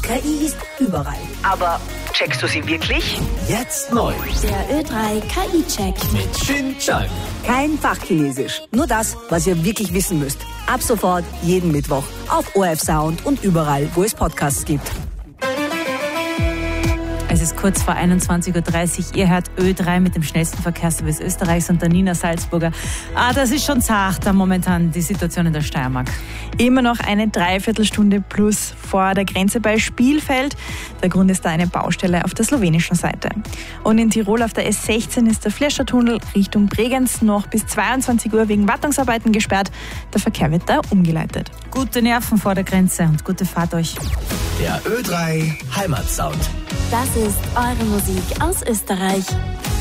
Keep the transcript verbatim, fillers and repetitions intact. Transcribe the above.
K I ist überall. Aber checkst du sie wirklich? Jetzt neu. Der Ö drei K I-Check. Mit Xin Zhang. Kein Fachchinesisch. Nur das, was ihr wirklich wissen müsst. Ab sofort jeden Mittwoch auf O R F Sound und überall, wo es Podcasts gibt. Es ist kurz vor einundzwanzig Uhr dreißig. Ihr hört Ö drei mit dem schnellsten Verkehrsservice Österreichs und der Nina Salzburger. Ah, das ist schon zart, da momentan die Situation in der Steiermark. Immer noch eine Dreiviertelstunde plus vor der Grenze bei Spielfeld. Der Grund ist da eine Baustelle auf der slowenischen Seite. Und in Tirol auf der S sechzehn ist der Fleschertunnel Richtung Bregenz noch bis zweiundzwanzig Uhr wegen Wartungsarbeiten gesperrt. Der Verkehr wird da umgeleitet. Gute Nerven vor der Grenze und gute Fahrt euch. Der Ö drei Heimatsound. Das ist eure Musik aus Österreich.